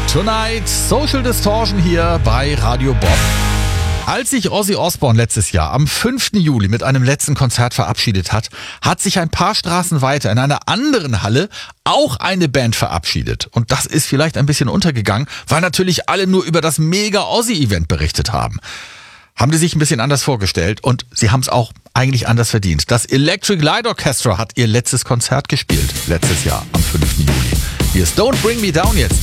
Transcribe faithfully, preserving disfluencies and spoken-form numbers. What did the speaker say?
Tonight, Social Distortion hier bei Radio Bob. Als sich Ozzy Osbourne letztes Jahr am fünften Juli mit einem letzten Konzert verabschiedet hat, hat sich ein paar Straßen weiter in einer anderen Halle auch eine Band verabschiedet. Und das ist vielleicht ein bisschen untergegangen, weil natürlich alle nur über das Mega-Ozzy-Event berichtet haben. Haben die sich ein bisschen anders vorgestellt und sie haben es auch eigentlich anders verdient. Das Electric Light Orchestra hat ihr letztes Konzert gespielt, letztes Jahr am fünften Juli. Hier ist Don't Bring Me Down jetzt.